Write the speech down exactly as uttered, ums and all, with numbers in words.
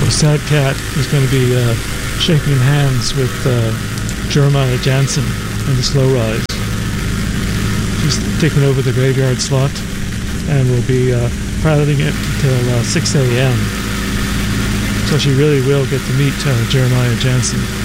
Sad Cat is going to be uh, shaking hands with uh, Jeremiah Jansen in the slow rise. She's taking over the graveyard slot and will be uh, piloting it until uh, six a.m. So she really will get to meet uh, Jeremiah Jansen.